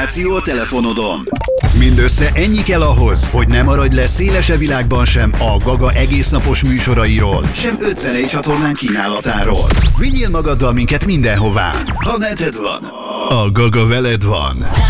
applikáció a telefonodon. Mindössze ennyi kell ahhoz, hogy ne maradj le szélesebb világban sem a Gaga egésznapos műsorairól, sem 5 zenei csatornán kínálatáról. Vigyél magaddal minket mindenhová, ha neted van. A Gaga veled van.